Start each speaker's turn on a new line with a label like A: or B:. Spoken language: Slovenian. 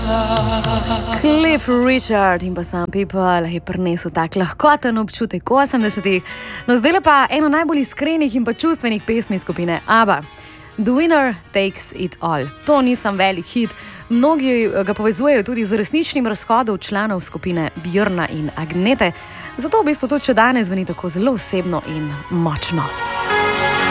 A: Cliff Richard in pa Some People je prinesel tak lahkoten občutek 80-ih, no zdaj pa eno najbolj iskrenih in pa čustvenih pesmi skupine ABBA. The Winner Takes It All. To ni sam velik hit, mnogi ga povezujejo tudi z resničnim razhodom članov skupine Björna in Agnete, zato v bistvu to, če danes zveni tako zelo osebno in močno.